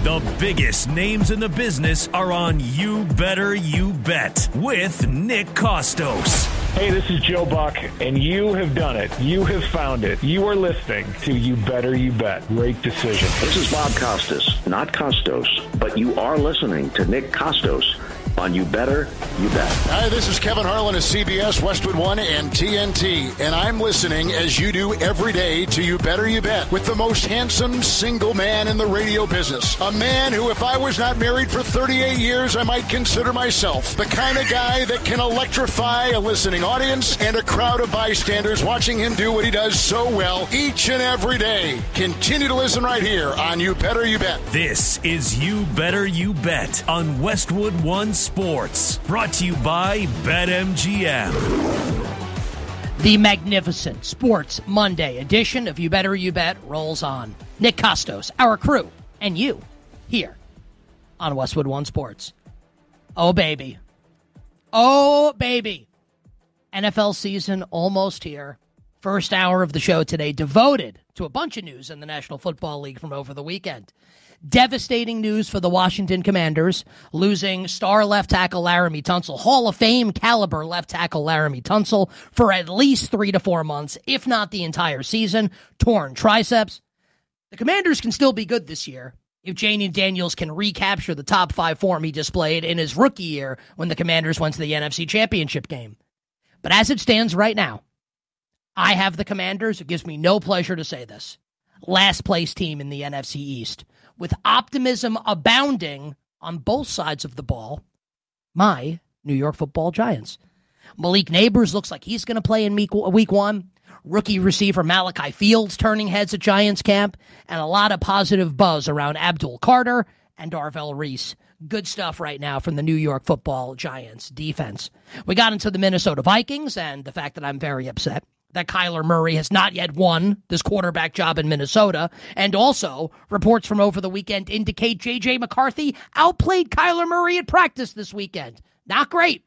The biggest names in the business are on You Better You Bet with Nick Kostos. Hey, this is Joe Buck, and you have done it. You have found it. You are listening to You Better You Bet. Great decision. This is Bob Costas, not Costos, but you are listening to Nick Kostos on You Better You Bet. Hi, this is Kevin Harlan of CBS, Westwood One, and TNT, and I'm listening, as you do every day, to You Better You Bet with the most handsome single man in the radio business. A man who, if I was not married for 38 years, I might consider myself the kind of guy that can electrify a listening audience and a crowd of bystanders watching him do what he does so well each and every day. Continue to listen right here on You Better You Bet. This is You Better You Bet on Westwood One Sports, brought to you by BetMGM. The magnificent Sports Monday edition of You Better You Bet rolls on. Nick Kostos, our crew, and you here on Westwood One Sports. Oh, baby. Oh, baby. NFL season almost here. First hour of the show today devoted to a bunch of news in the National Football League from over the weekend. Devastating news for the Washington Commanders, losing star left tackle Laramie Tunsil, Hall of Fame caliber left tackle Laramie Tunsil, for at least 3 to 4 months, if not the entire season, torn triceps. The Commanders can still be good this year if Jayden Daniels can recapture the top 5 form he displayed in his rookie year when the Commanders went to the NFC Championship game. But as it stands right now, I have the Commanders. It gives me no pleasure to say this. Last place team in the NFC East, with optimism abounding on both sides of the ball, my New York Football Giants. Malik Neighbors looks like he's going to play in week one. Rookie receiver Malachi Fields turning heads at Giants camp, and a lot of positive buzz around Abdul Carter and Darvell Reese. Good stuff right now from the New York Football Giants defense. We got into the Minnesota Vikings and the fact that I'm very upset that Kyler Murray has not yet won this quarterback job in Minnesota. And also, reports from over the weekend indicate J.J. McCarthy outplayed Kyler Murray at practice this weekend. Not great.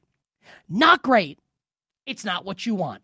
Not great. It's not what you want.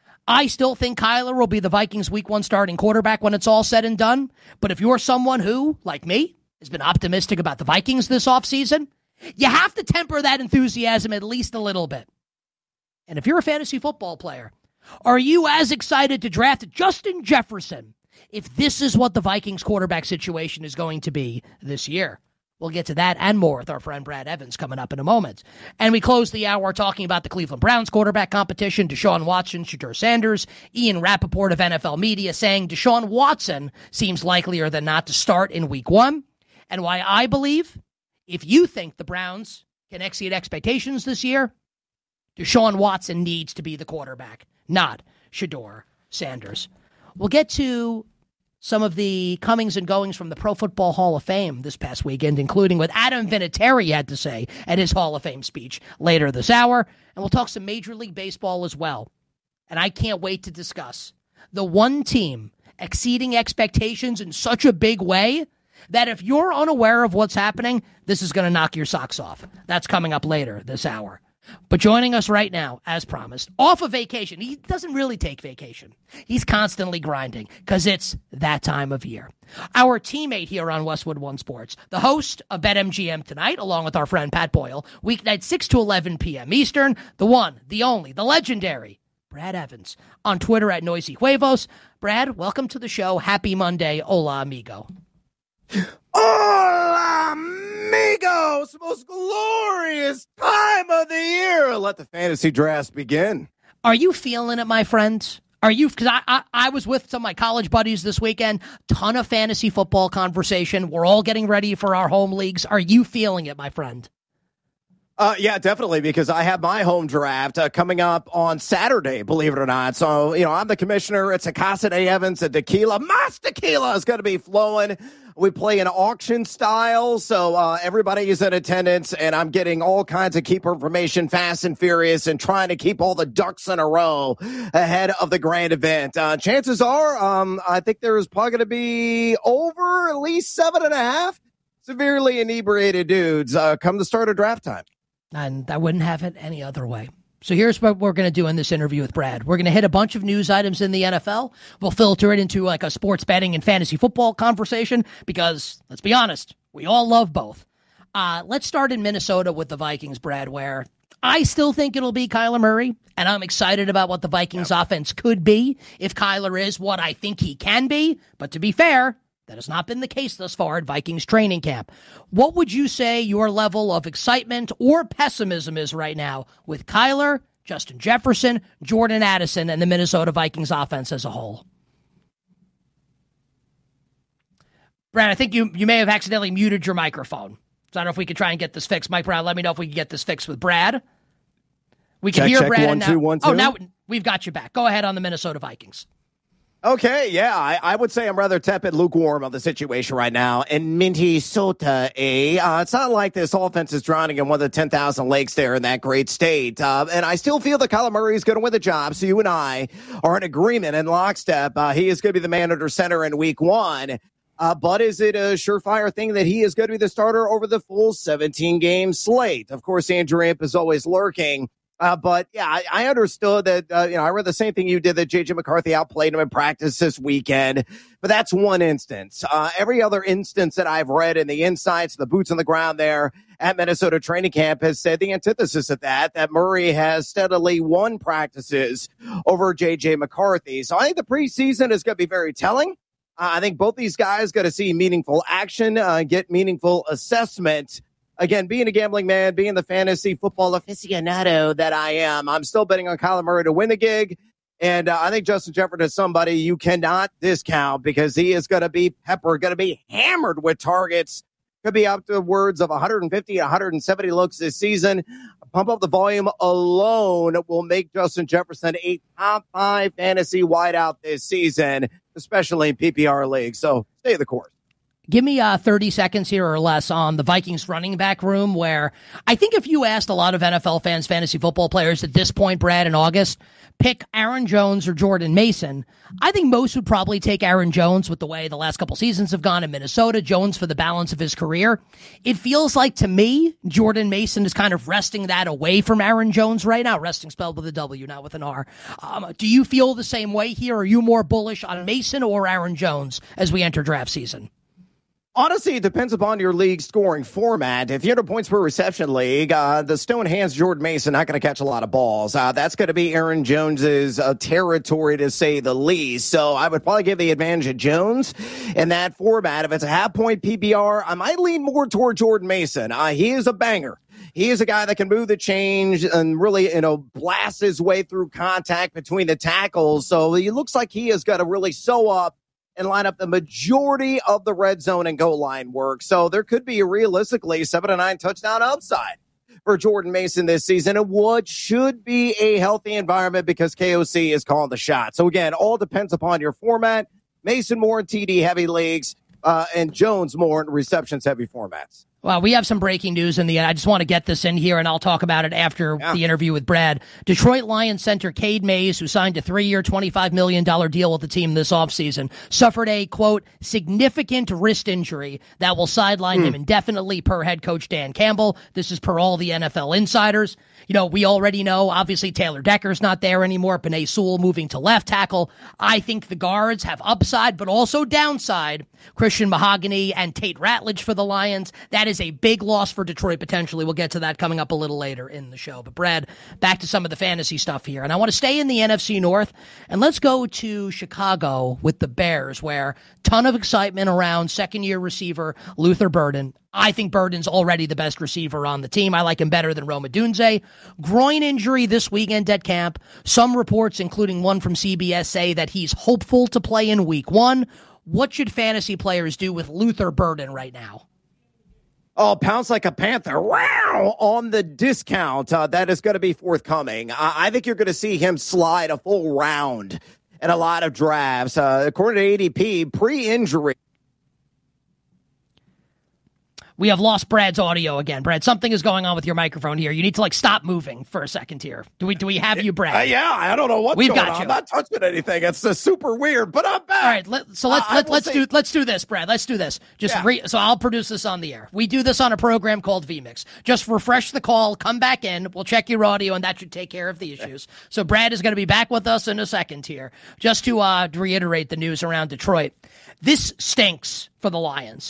I still think Kyler will be the Vikings' Week 1 starting quarterback when it's all said and done. But if you're someone who, like me, has been optimistic about the Vikings this offseason, you have to temper that enthusiasm at least a little bit. And if you're a fantasy football player, are you as excited to draft Justin Jefferson if this is what the Vikings quarterback situation is going to be this year? We'll get to that and more with our friend Brad Evans coming up in a moment. And we close the hour talking about the Cleveland Browns quarterback competition, Deshaun Watson, Shedeur Sanders, Ian Rappaport of NFL Media saying Deshaun Watson seems likelier than not to start in week 1. And why I believe if you think the Browns can exceed expectations this year, Deshaun Watson needs to be the quarterback, not Shedeur Sanders. We'll get to some of the comings and goings from the Pro Football Hall of Fame this past weekend, including what Adam Vinatieri had to say at his Hall of Fame speech later this hour. And we'll talk some Major League Baseball as well. And I can't wait to discuss the one team exceeding expectations in such a big way that if you're unaware of what's happening, this is going to knock your socks off. That's coming up later this hour. But joining us right now, as promised, off of vacation. He doesn't really take vacation. He's constantly grinding because it's that time of year. Our teammate here on Westwood One Sports, the host of BetMGM Tonight, along with our friend Pat Boyle, weeknight 6 to 11 p.m. Eastern, the one, the only, the legendary Brad Evans, on Twitter at Noisy Huevos. Brad, welcome to the show. Happy Monday. Hola, amigo. Hola, amigos! Most glorious time of the year. Let the fantasy draft begin. Are you feeling it, my friends? Are you? Because I was with some of my college buddies this weekend. Ton of fantasy football conversation. We're all getting ready for our home leagues. Are you feeling it, my friend? Yeah, definitely, because I have my home draft coming up on Saturday, believe it or not. So, I'm the commissioner. It's a Casa de Evans, a tequila. Mas tequila is going to be flowing. We play an auction style, so everybody is in attendance, and I'm getting all kinds of keeper information fast and furious and trying to keep all the ducks in a row ahead of the grand event. Chances are, I think there is probably going to be over at least 7.5 severely inebriated dudes come the start of draft time. And I wouldn't have it any other way. So here's what we're going to do in this interview with Brad. We're going to hit a bunch of news items in the NFL. We'll filter it into like a sports betting and fantasy football conversation because, let's be honest, We all love both. Let's start in Minnesota with the Vikings, Brad, where I still think it'll be Kyler Murray, and I'm excited about what the Vikings offense could be if Kyler is what I think he can be. But to be fair, that has not been the case thus far at Vikings training camp. What would you say your level of excitement or pessimism is right now with Kyler, Justin Jefferson, Jordan Addison, and the Minnesota Vikings offense as a whole? Brad, I think you may have accidentally muted your microphone. So I don't know if we could try and get this fixed. Mike Brown, let me know if we can get this fixed with Brad. We can hear Brad. 1, 2, 1, 2. Oh, now we've got you back. Go ahead on the Minnesota Vikings. Okay, yeah, I would say I'm rather tepid, lukewarm on the situation right now. In Minnesota, it's not like this offense is drowning in one of the 10,000 lakes there in that great state. And I still feel that Kyler Murray is going to win the job. So you and I are in agreement in lockstep. He is going to be the man under center in week 1. But is it a surefire thing that he is going to be the starter over the full 17-game slate? Of course, Andrew Amp is always lurking. But, yeah, I understood that, I read the same thing you did, that J.J. McCarthy outplayed him in practice this weekend. But that's one instance. Every other instance that I've read in the insights, the boots on the ground there at Minnesota training camp has said the antithesis of that Murray has steadily won practices over J.J. McCarthy. So I think the preseason is going to be very telling. I think both these guys got to see meaningful action, get meaningful assessment. Again, being a gambling man, being the fantasy football aficionado that I am, I'm still betting on Kyler Murray to win the gig. And I think Justin Jefferson is somebody you cannot discount because he is going to be peppered, going to be hammered with targets. Could be upwards of 150, 170 looks this season. Pump up the volume alone will make Justin Jefferson a top 5 fantasy wideout this season, especially in PPR leagues. So stay the course. Give me 30 seconds here or less on the Vikings running back room, where I think if you asked a lot of NFL fans, fantasy football players at this point, Brad, in August, pick Aaron Jones or Jordan Mason, I think most would probably take Aaron Jones with the way the last couple seasons have gone in Minnesota, Jones for the balance of his career. It feels like to me, Jordan Mason is kind of resting that away from Aaron Jones right now. Resting spelled with a W, not with an R. Do you feel the same way here? Are you more bullish on Mason or Aaron Jones as we enter draft season? Honestly, it depends upon your league scoring format. If you're in a points per reception league, the stone hands Jordan Mason not going to catch a lot of balls. That's going to be Aaron Jones's territory, to say the least. So I would probably give the advantage to Jones in that format. If it's a half-point PPR, I might lean more toward Jordan Mason. He is a banger. He is a guy that can move the change and really, blast his way through contact between the tackles. So it looks like he has got to really sew up and line up the majority of the red zone and goal line work. So there could be realistically 7 to 9 touchdown upside for Jordan Mason this season, and what should be a healthy environment because KOC is calling the shot. So again, all depends upon your format. Mason more in TD heavy leagues, and Jones more in receptions heavy formats. Well, we have some breaking news in the end. I just want to get this in here, and I'll talk about it after the interview with Brad. Detroit Lions center Cade Mays, who signed a 3-year, $25 million deal with the team this offseason, suffered a, quote, significant wrist injury that will sideline him indefinitely, per head coach Dan Campbell. This is per all the NFL insiders. We already know, obviously, Taylor Decker's not there anymore. Penei Sewell moving to left tackle. I think the guards have upside, but also downside. Christian Mahogany and Tate Ratledge for the Lions. That is a big loss for Detroit, potentially. We'll get to that coming up a little later in the show. But, Brad, back to some of the fantasy stuff here. And I want to stay in the NFC North, and let's go to Chicago with the Bears, where ton of excitement around second-year receiver Luther Burden. I think Burden's already the best receiver on the team. I like him better than Rome Odunze. Groin injury this weekend at camp. Some reports, including one from CBS, say that he's hopeful to play in week 1. What should fantasy players do with Luther Burden right now? Oh, pounce like a panther. Wow! On the discount that is going to be forthcoming. I think you're going to see him slide a full round in a lot of drafts. According to ADP, pre-injury. We have lost Brad's audio again. Brad, something is going on with your microphone here. You need to stop moving for a second here. Do we have you, Brad? Yeah, I don't know what's going on. I'm not touching anything. It's super weird, but I'm back. All right, let's do this, Brad. Let's do this. So I'll produce this on the air. We do this on a program called VMix. Just refresh the call, come back in. We'll check your audio, and that should take care of the issues. So Brad is going to be back with us in a second here. Just to reiterate the news around Detroit. This stinks for the Lions.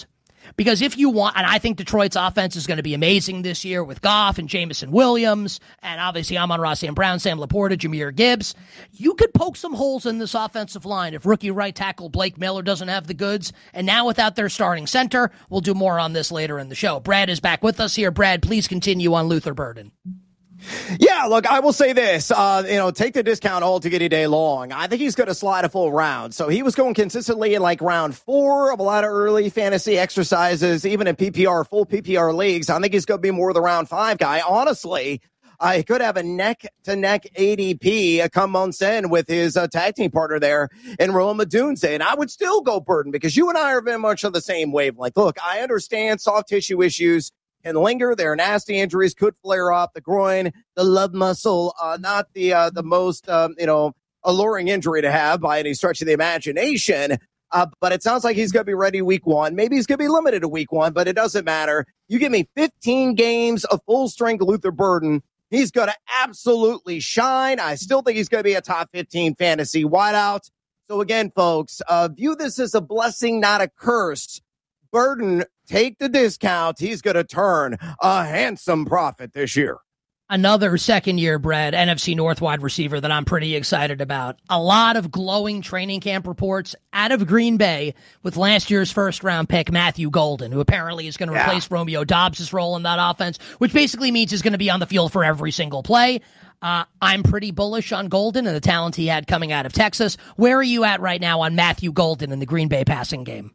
Because if you want, and I think Detroit's offense is going to be amazing this year with Goff and Jameson Williams, and obviously Amon-Ra St. Brown, Sam Laporta, Jahmyr Gibbs, you could poke some holes in this offensive line if rookie right tackle Blake Miller doesn't have the goods. And now without their starting center, we'll do more on this later in the show. Brad is back with us here. Brad, please continue on Luther Burden. Yeah, look, I will say this, take the discount all to get a day long. I think he's going to slide a full round. So he was going consistently in like round 4 of a lot of early fantasy exercises, even in PPR, full PPR leagues. I think he's going to be more the round 5 guy. Honestly, I could have a neck-to-neck ADP come months in with his tag team partner there in Rome Odunze, and I would still go Burden because you and I are very much on the same wavelength. Look, I understand soft tissue issues can linger. There are nasty injuries, could flare up. The groin, the love muscle, not the most alluring injury to have by any stretch of the imagination. But it sounds like he's going to be ready week 1. Maybe he's going to be limited to week 1, but it doesn't matter. You give me 15 games of full strength Luther Burden, he's going to absolutely shine. I still think he's going to be a top 15 fantasy wideout. So again, folks, view this as a blessing, not a curse. Burden, take the discount. He's going to turn a handsome profit this year. Another second-year Brad, NFC North wide receiver that I'm pretty excited about. A lot of glowing training camp reports out of Green Bay with last year's first-round pick, Matthew Golden, who apparently is going to replace Romeo Dobbs' role in that offense, which basically means he's going to be on the field for every single play. I'm pretty bullish on Golden and the talent he had coming out of Texas. Where are you at right now on Matthew Golden in the Green Bay passing game?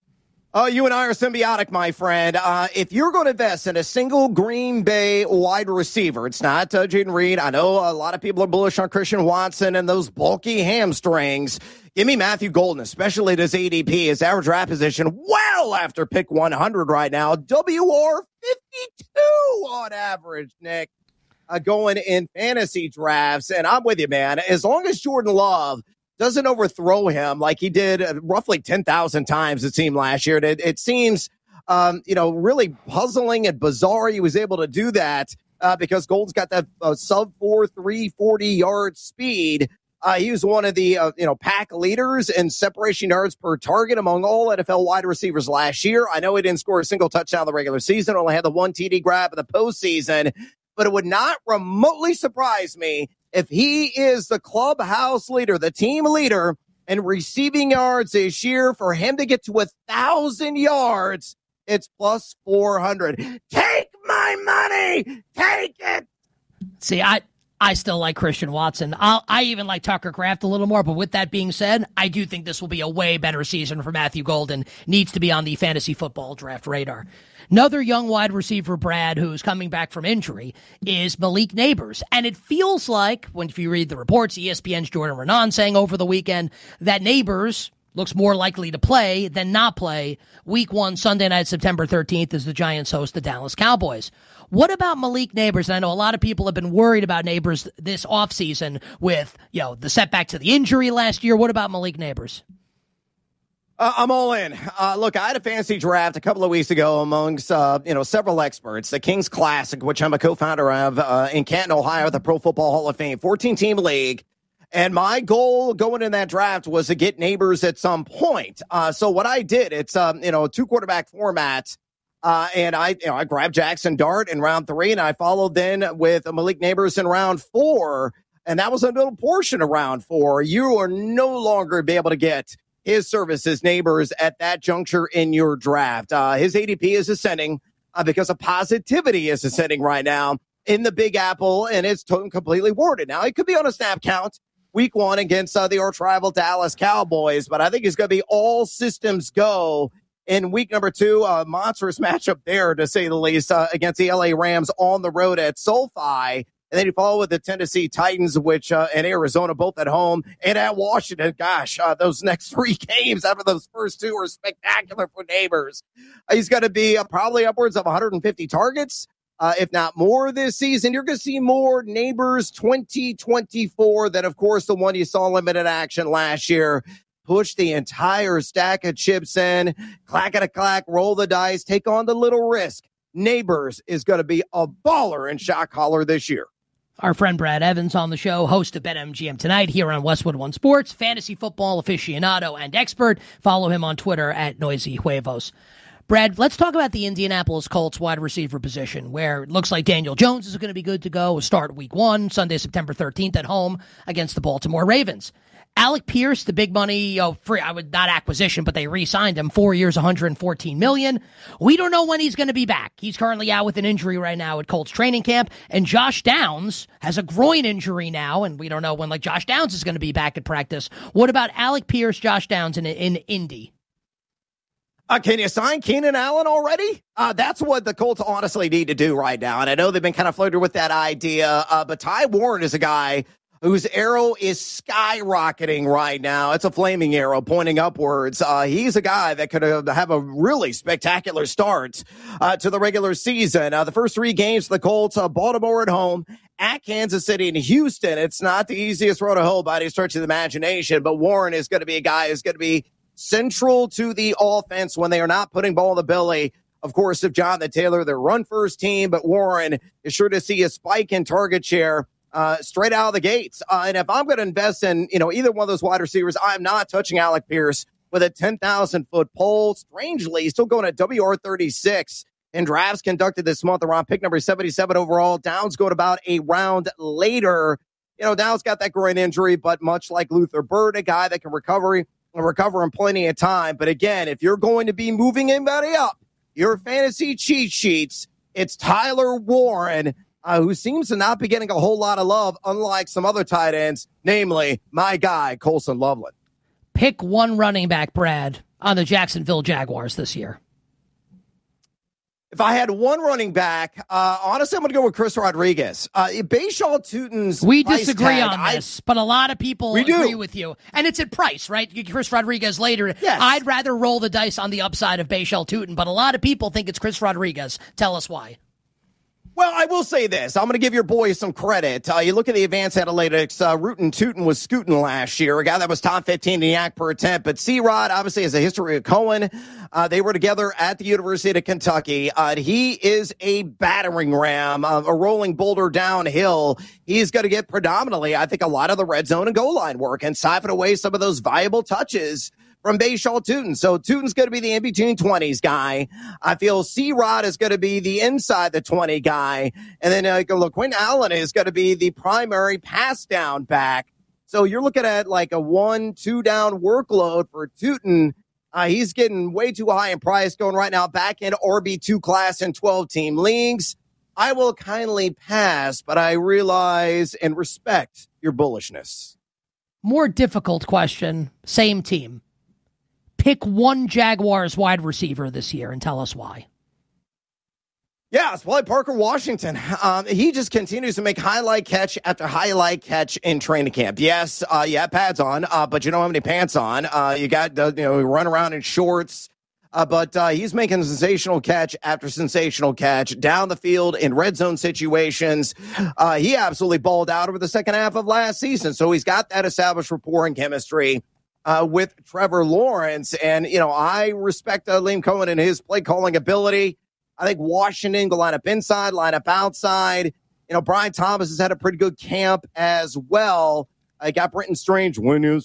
You and I are symbiotic, my friend. If you're going to invest in a single Green Bay wide receiver, it's not Jaden Reed. I know a lot of people are bullish on Christian Watson and those bulky hamstrings. Give me Matthew Golden, especially at his ADP, his average draft position, well after pick 100 right now. WR 52 on average, Nick, going in fantasy drafts. And I'm with you, man. As long as Jordan Love doesn't overthrow him like he did roughly 10,000 times, it seemed last year. It seems, really puzzling and bizarre he was able to do that because Golden's got that sub 4.3 40-yard speed. He was one of the, pack leaders in separation yards per target among all NFL wide receivers last year. I know he didn't score a single touchdown in the regular season, only had the one TD grab in the postseason, but it would not remotely surprise me if he is the clubhouse leader, the team leader in receiving yards this year. For him to get to 1,000 yards, it's plus 400. Take my money. Take it. See, I still like Christian Watson. I even like Tucker Kraft a little more. But with that being said, I do think this will be a way better season for Matthew Golden. Needs to be on the fantasy football draft radar. Another young wide receiver, Brad, who's coming back from injury, is Malik Neighbors. And it feels like, if you read the reports, ESPN's Jordan Renan saying over the weekend that Neighbors looks more likely to play than not play week 1, Sunday night, September 13th, as the Giants host the Dallas Cowboys. What about Malik Neighbors? And I know a lot of people have been worried about Neighbors this offseason with, the setback to the injury last year. What about Malik Neighbors? I'm all in. Look, I had a fantasy draft a couple of weeks ago amongst, several experts, the Kings Classic, which I'm a co-founder of in Canton, Ohio, the Pro Football Hall of Fame, 14-team league. And my goal going in that draft was to get Neighbors at some point. So what I did, it's, 2-quarterback format. And I grabbed Jackson Dart in round 3, and I followed then with Malik Neighbors in round 4. And that was a little portion of round 4. You are no longer be able to get his services, Neighbors, at that juncture in your draft. His ADP is ascending because of positivity is ascending right now in the Big Apple, and it's completely warded. Now, it could be on a snap count week 1 against the arch rival Dallas Cowboys, but I think it's going to be all systems go in week number 2. A monstrous matchup there, to say the least, against the LA Rams on the road at SoFi. And then you follow with the Tennessee Titans, which and Arizona, both at home, and at Washington. Gosh, those next 3 games after those first 2 are spectacular for Neighbors. He's going to be probably upwards of 150 targets, if not more this season. You're going to see more Neighbors 2024 than, of course, the one you saw limited action last year. Push the entire stack of chips in, clack-a-clack, roll the dice, take on the little risk. Neighbors is going to be a baller and shot caller this year. Our friend Brad Evans on the show, host of BetMGM Tonight here on Westwood One Sports, fantasy football aficionado and expert. Follow him on Twitter at Noisy Huevos. Brad, let's talk about the Indianapolis Colts wide receiver position, where it looks like Daniel Jones is going to be good to go. We'll start week 1, Sunday, September 13th at home against the Baltimore Ravens. Alec Pierce, the big money, free, not acquisition, but they re-signed him, 4 years, $114 million. We don't know when he's going to be back. He's currently out with an injury right now at Colts training camp, and Josh Downs has a groin injury now, and we don't know when Josh Downs is going to be back at practice. What about Alec Pierce, Josh Downs in Indy? Can you sign Keenan Allen already? That's what the Colts honestly need to do right now. And I know they've been kind of flirting with that idea, but Ty Warren is a guy whose arrow is skyrocketing right now. It's a flaming arrow pointing upwards. He's a guy that could have a really spectacular start to the regular season. The first 3 games for the Colts, Baltimore at home, at Kansas City and Houston. It's not the easiest road to hoe by any stretch of the imagination, but Warren is going to be a guy who's going to be central to the offense when they are not putting ball in the belly, of course, of Jonathan Taylor, their run-first team, but Warren is sure to see a spike in target share straight out of the gates. And if I'm going to invest in, either one of those wide receivers, I'm not touching Alec Pierce with a 10,000-foot pole. Strangely, he's still going at WR36 in drafts conducted this month around pick number 77 overall. Downs going about a round later. Downs got that groin injury, but much like Luther Bird, a guy that can recover in plenty of time. But again, if you're going to be moving anybody up, your fantasy cheat sheets, it's Tyler Warren, who seems to not be getting a whole lot of love, unlike some other tight ends, namely my guy, Colson Loveland. Pick one running back, Brad, on the Jacksonville Jaguars this year. If I had one running back, honestly, I'm going to go with Chris Rodriguez. Bayshaw Tutin's We disagree on this, but a lot of people agree with you. And it's at price, right? Chris Rodriguez later. Yes. I'd rather roll the dice on the upside of Bayshaw Tutin, but a lot of people think it's Chris Rodriguez. Tell us why. Well, I will say this. I'm going to give your boy some credit. You look at the advanced analytics, Rootin' Tootin' was scooting last year, a guy that was top 15 in the YAC per attempt. But C-Rod obviously has a history of Cohen. They were together at the University of Kentucky. He is a battering ram, a rolling boulder downhill. He's going to get predominantly, I think, a lot of the red zone and goal line work and siphon away some of those valuable touches from Bayshaw Tutin. So Tutin's going to be the in-between 20s guy. I feel C-Rod is going to be the inside the 20 guy. And then Quentin Allen is going to be the primary pass down back. So you're looking at like a 1-2 down workload for Tutin. He's getting way too high in price, going right now back in RB2 class in 12-team leagues. I will kindly pass, but I realize and respect your bullishness. More difficult question, same team. Pick one Jaguars wide receiver this year and tell us why. Yeah, it's probably Parker Washington. He just continues to make highlight catch after highlight catch in training camp. Yes, pads on, but you don't have any pants on. You got, run around in shorts. But he's making sensational catch after sensational catch down the field in red zone situations. He absolutely balled out over the second half of last season. So he's got that established rapport and chemistry with Trevor Lawrence. And, I respect Liam Cohen and his play calling ability. I think Washington will line up inside, line up outside. Brian Thomas has had a pretty good camp as well. I got Brenton Strange, as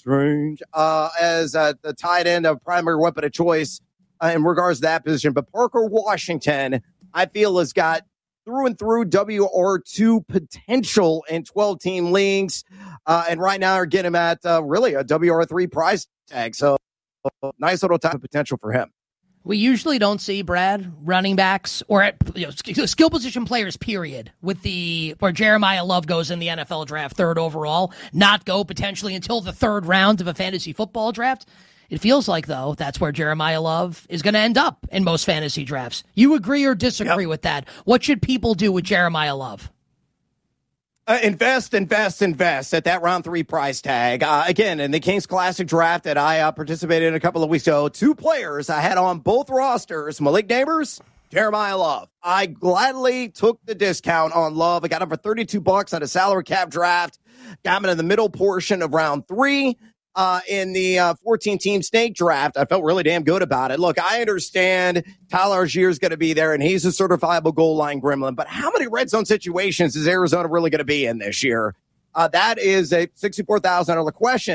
the tight end, a primary weapon of choice in regards to that position. But Parker Washington, I feel, has got through and through WR2 potential in 12-team leagues. And right now, are getting him at really a WR3 price tag. So nice little type of potential for him. We usually don't see, Brad, running backs or skill position players, period, where Jeremiah Love goes in the NFL draft 3rd overall, not go potentially until the 3rd round of a fantasy football draft. It feels like, though, that's where Jeremiah Love is going to end up in most fantasy drafts. You agree or disagree with that? What should people do with Jeremiah Love? Invest at that round 3 price tag. Again, in the Kings Classic draft that I participated in a couple of weeks ago, 2 players I had on both rosters, Malik Neighbors, Jeremiah Love. I gladly took the discount on Love. I got him for $32 on a salary cap draft. Got him in the middle portion of round 3. In the 14-team snake draft. I felt really damn good about it. Look, I understand Tyler Algier is going to be there, and he's a certifiable goal line gremlin, but how many red zone situations is Arizona really going to be in this year? That is a $64,000 question.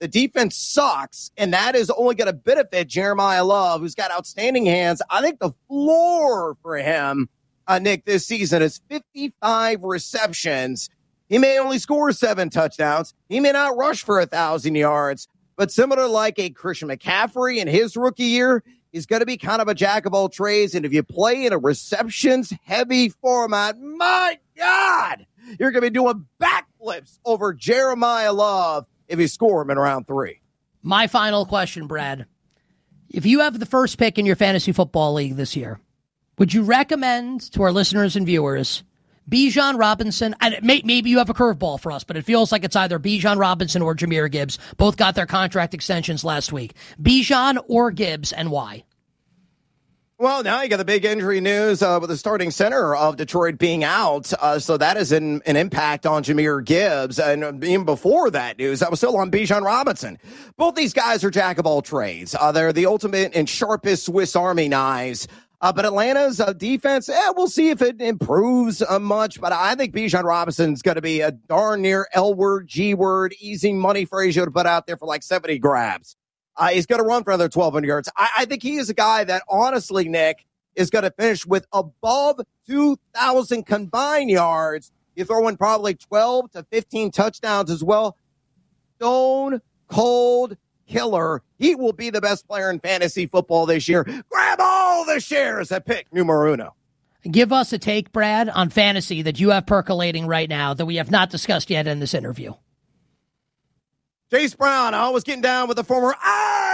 the defense sucks, and that is only going to benefit Jeremiah Love, who's got outstanding hands. I think the floor for him, Nick, this season is 55 receptions. He may only score 7 touchdowns. He may not rush for 1,000 yards, but similar like a Christian McCaffrey in his rookie year, he's going to be kind of a jack of all trades. And if you play in a receptions-heavy format, my God, you're going to be doing backflips over Jeremiah Love if you score him in round 3. My final question, Brad. If you have the first pick in your fantasy football league this year, would you recommend to our listeners and viewers Bijan Robinson? And maybe you have a curveball for us, but it feels like it's either Bijan Robinson or Jahmyr Gibbs. Both got their contract extensions last week. Bijan or Gibbs, and why? Well, now you got the big injury news with the starting center of Detroit being out. So that is an impact on Jahmyr Gibbs. And even before that news, I was still on Bijan Robinson. Both these guys are jack of all trades. They're the ultimate and sharpest Swiss Army knives. But Atlanta's defense, we'll see if it improves much. But I think Bijan Robinson's going to be a darn near L-word, G-word, easy money phrase you to put out there for like 70 grabs. He's going to run for another 1,200 yards. I think he is a guy that, honestly, Nick, is going to finish with above 2,000 combined yards. You throw in probably 12 to 15 touchdowns as well. Stone cold killer. He will be the best player in fantasy football this year. Grab all the shares at pick numero uno. Give us a take, Brad, on fantasy that you have percolating right now that we have not discussed yet in this interview. Chase Brown, always getting down with the former ILL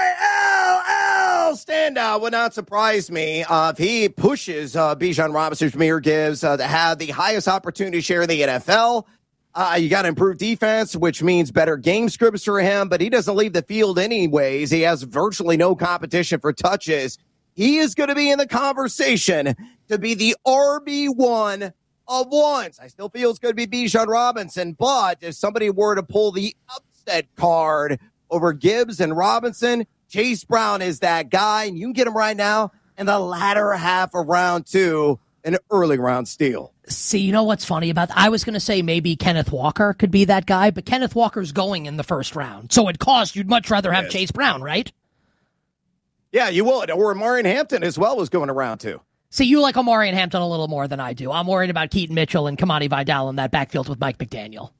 standout. Would not surprise me if he pushes Bijan Robinson, Jahmyr Gibbs to have the highest opportunity share in the NFL. You got to improve defense, which means better game scripts for him, but he doesn't leave the field anyways. He has virtually no competition for touches. He is going to be in the conversation to be the RB1 of ones. I still feel it's going to be Bijan Robinson, but if somebody were to pull the upset card over Gibbs and Robinson, Chase Brown is that guy, and you can get him right now in the latter half of round 2, an early round steal. See, you know what's funny about that? I was going to say maybe Kenneth Walker could be that guy, but Kenneth Walker's going in the first round. So it costs, you'd much rather have Chase Brown, right? Yeah, you would. Or Omarion Hampton as well was going around too. See, you like Omarion Hampton a little more than I do. I'm worried about Keaton Mitchell and Kamani Vidal in that backfield with Mike McDaniel.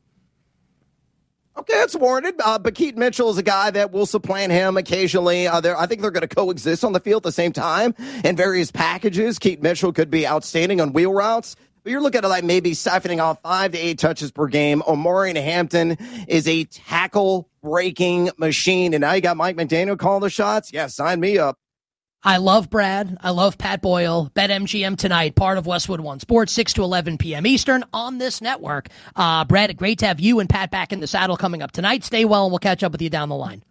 Okay, that's warranted. But Keaton Mitchell is a guy that will supplant him occasionally. I think they're going to coexist on the field at the same time in various packages. Keaton Mitchell could be outstanding on wheel routes. But you're looking at like maybe siphoning off 5 to 8 touches per game. Omarion Hampton is a tackle-breaking machine. And now you got Mike McDaniel calling the shots. Yeah, sign me up. I love Brad. I love Pat Boyle. BetMGM tonight, part of Westwood One Sports, 6 to 11 p.m. Eastern on this network. Brad, great to have you and Pat back in the saddle coming up tonight. Stay well, and we'll catch up with you down the line.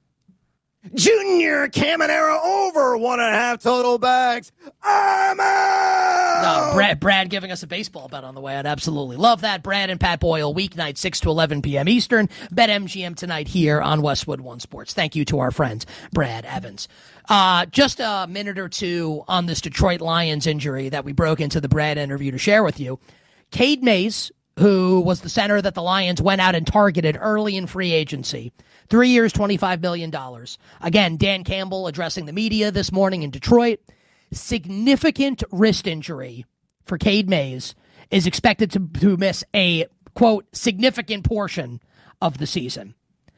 Junior Caminero over 1.5 total bags. I'm out! No, Brad giving us a baseball bet on the way. I'd absolutely love that. Brad and Pat Boyle, weeknight, 6 to 11 p.m. Eastern. BetMGM tonight here on Westwood One Sports. Thank you to our friend, Brad Evans. Just a minute or two on this Detroit Lions injury that we broke into the Brad interview to share with you. Cade Mays, who was the center that the Lions went out and targeted early in free agency, 3 years, $25 million. Again, Dan Campbell addressing the media this morning in Detroit. Significant wrist injury for Cade Mays, is expected to miss a, quote, significant portion of the season.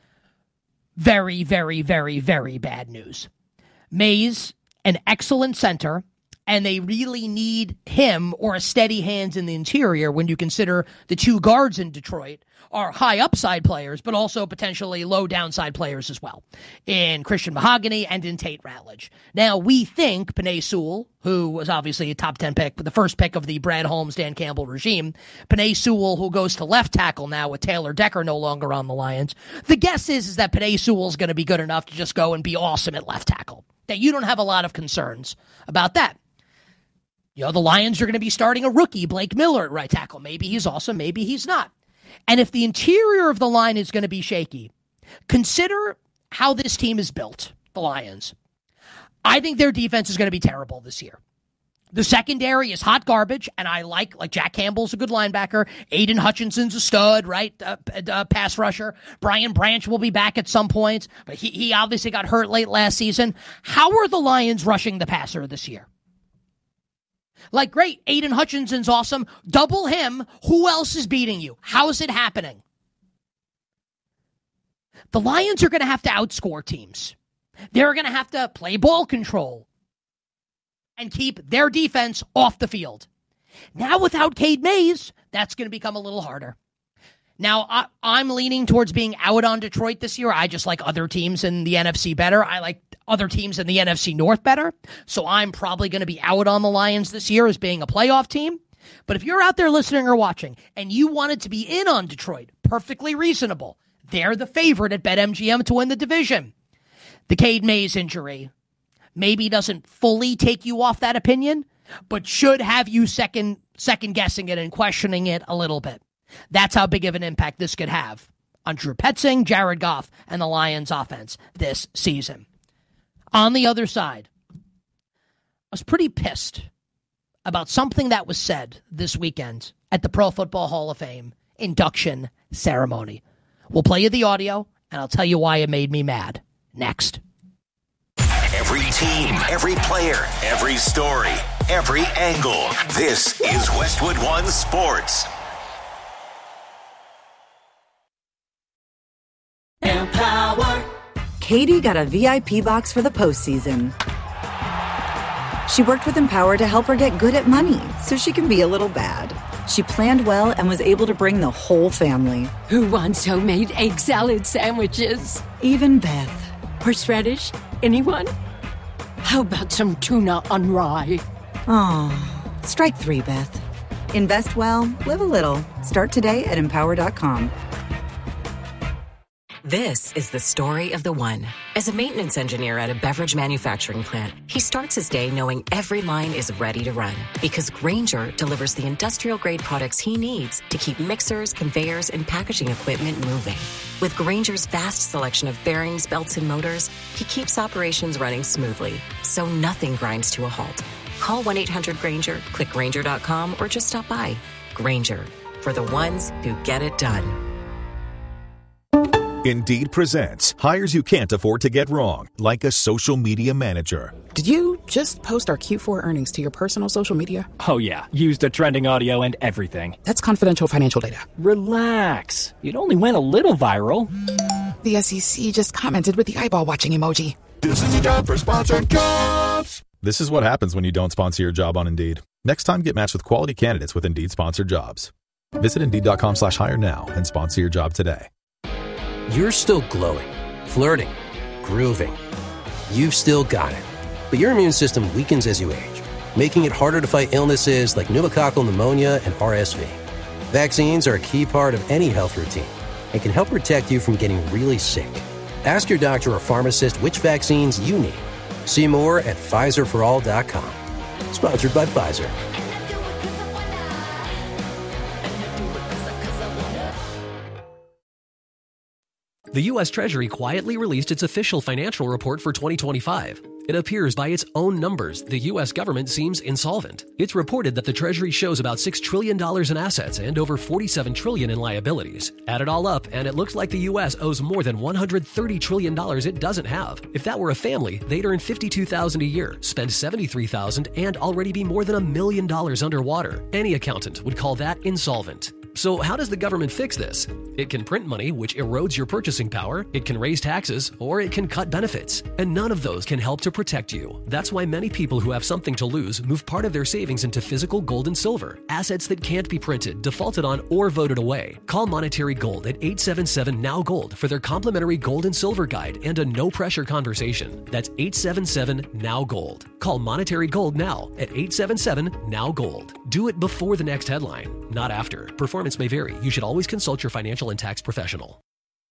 Very, very, very, very bad news. Mays, an excellent center, and they really need him or a steady hands in the interior when you consider the 2 guards in Detroit are high upside players, but also potentially low downside players as well, in Christian Mahogany and in Tate Ratledge. Now, we think Penei Sewell, who was obviously a top 10 pick, the first pick of the Brad Holmes, Dan Campbell regime, Penei Sewell, who goes to left tackle now with Taylor Decker no longer on the Lions. The guess is that Penei Sewell's going to be good enough to just go and be awesome at left tackle. That you don't have a lot of concerns about that. You know, the Lions are going to be starting a rookie, Blake Miller, at right tackle. Maybe he's awesome, maybe he's not. And if the interior of the line is going to be shaky, consider how this team is built, the Lions. I think their defense is going to be terrible this year. The secondary is hot garbage, and I like Jack Campbell's a good linebacker. Aiden Hutchinson's a stud, right? Pass rusher. Brian Branch will be back at some point, but he obviously got hurt late last season. How are the Lions rushing the passer this year? Like, great, Aiden Hutchinson's awesome. Double him. Who else is beating you? How is it happening? The Lions are going to have to outscore teams. They're going to have to play ball control and keep their defense off the field. Now, without Cade Mays, that's going to become a little harder. Now, I'm leaning towards being out on Detroit this year. I just like other teams in the NFC better. I like other teams in the NFC North better. So I'm probably going to be out on the Lions this year as being a playoff team. But if you're out there listening or watching and you wanted to be in on Detroit, perfectly reasonable. They're the favorite at BetMGM to win the division. The Cade Mays injury maybe doesn't fully take you off that opinion, but should have you second guessing it and questioning it a little bit. That's how big of an impact this could have on Drew Petzing, Jared Goff, and the Lions offense this season. On the other side, I was pretty pissed about something that was said this weekend at the Pro Football Hall of Fame induction ceremony. We'll play you the audio, and I'll tell you why it made me mad. Next. Every team, every player, every story, every angle. This is Westwood One Sports. Empower. Katie got a VIP box for the postseason. She worked with Empower to help her get good at money so she can be a little bad. She planned well and was able to bring the whole family. Who wants homemade egg salad sandwiches? Even Beth. Horseradish? Anyone? How about some tuna on rye? Oh, strike three, Beth. Invest well, live a little. Start today at Empower.com. This is the story of the one. As a maintenance engineer at a beverage manufacturing plant, he starts his day knowing every line is ready to run because Grainger delivers the industrial-grade products he needs to keep mixers, conveyors, and packaging equipment moving. With Grainger's vast selection of bearings, belts, and motors, he keeps operations running smoothly, so nothing grinds to a halt. Call 1-800-GRAINGER, click Grainger.com, or just stop by. Grainger, for the ones who get it done. Indeed presents hires you can't afford to get wrong, like a social media manager. Did you just post our Q4 earnings to your personal social media? Oh yeah, used a trending audio and everything. That's confidential financial data. Relax. It only went a little viral. The SEC just commented with the eyeball watching emoji. This is a job for sponsored jobs. This is what happens when you don't sponsor your job on Indeed. Next time, get matched with quality candidates with Indeed sponsored jobs. Visit Indeed.com/hire now and sponsor your job today. You're still glowing, flirting, grooving. You've still got it. But your immune system weakens as you age, making it harder to fight illnesses like pneumococcal pneumonia and RSV. Vaccines are a key part of any health routine and can help protect you from getting really sick. Ask your doctor or pharmacist which vaccines you need. See more at PfizerForAll.com. Sponsored by Pfizer. The U.S. Treasury quietly released its official financial report for 2025. It appears by its own numbers, the U.S. government seems insolvent. It's reported that the Treasury shows about $6 trillion in assets and over $47 trillion in liabilities. Add it all up, and it looks like the U.S. owes more than $130 trillion it doesn't have. If that were a family, they'd earn $52,000 a year, spend $73,000, and already be more than $1 million underwater. Any accountant would call that insolvent. So how does the government fix this? It can print money, which erodes your purchasing power, it can raise taxes, or it can cut benefits. And none of those can help to protect you. That's why many people who have something to lose move part of their savings into physical gold and silver, assets that can't be printed, defaulted on, or voted away. Call Monetary Gold at 877-NOW-GOLD for their complimentary gold and silver guide and a no-pressure conversation. That's 877-NOW-GOLD. Call Monetary Gold now at 877-NOW-GOLD. Do it before the next headline, not after. Performance may vary. You should always consult your financial and tax professional.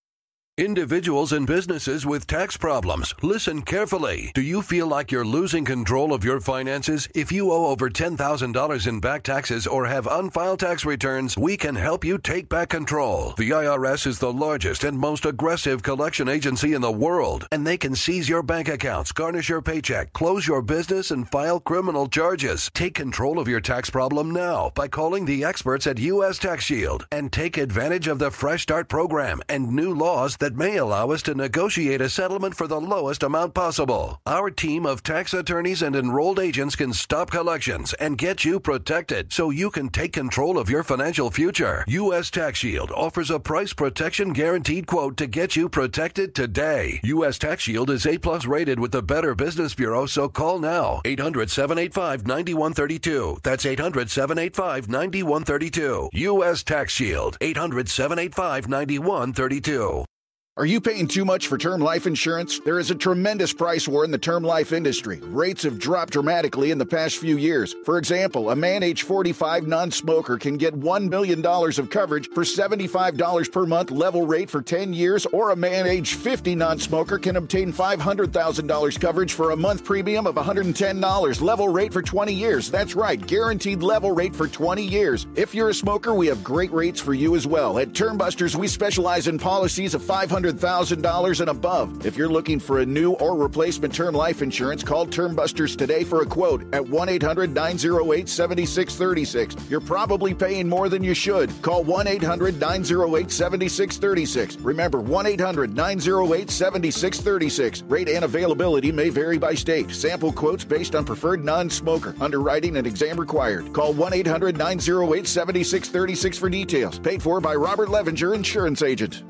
Individuals and businesses with tax problems, listen carefully. Do you feel like you're losing control of your finances? If you owe over $10,000 in back taxes or have unfiled tax returns, we can help you take back control. The IRS is the largest and most aggressive collection agency in the world, and they can seize your bank accounts, garnish your paycheck, close your business, and file criminal charges. Take control of your tax problem now by calling the experts at U.S. Tax Shield and take advantage of the Fresh Start program and new laws that may allow us to negotiate a settlement for the lowest amount possible. Our team of tax attorneys and enrolled agents can stop collections and get you protected so you can take control of your financial future. U.S. Tax Shield offers a price protection guaranteed quote to get you protected today. U.S. Tax Shield is A+ rated with the Better Business Bureau, so call now. 800-785-9132. That's 800-785-9132. U.S. Tax Shield. 800-785-9132. Are you paying too much for term life insurance? There is a tremendous price war in the term life industry. Rates have dropped dramatically in the past few years. For example, a man age 45 non-smoker can get $1 million of coverage for $75 per month level rate for 10 years, or a man age 50 non-smoker can obtain $500,000 coverage for a month premium of $110 level rate for 20 years. That's right, guaranteed level rate for 20 years. If you're a smoker, we have great rates for you as well. At Term Busters, we specialize in policies of $500,000 and above. If you're looking for a new or replacement term life insurance, call Term Busters today for a quote at 1-800-908-7636. You're probably paying more than you should. Call 1-800-908-7636. Remember, 1-800-908-7636. Rate and availability may vary by state. Sample quotes based on preferred non-smoker. Underwriting and exam required. Call 1-800-908-7636 for details. Paid for by Robert Levinger, Insurance Agent.